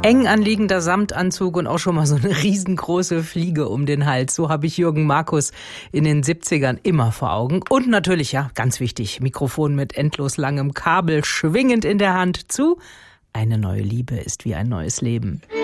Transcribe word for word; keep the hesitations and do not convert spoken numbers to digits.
eng anliegender Samtanzug und auch schon mal so eine riesengroße Fliege um den Hals. So habe ich Jürgen Markus in den siebzigern immer vor Augen. Und natürlich, ja, ganz wichtig, Mikrofon mit endlos langem Kabel schwingend in der Hand zu. Eine neue Liebe ist wie ein neues Leben.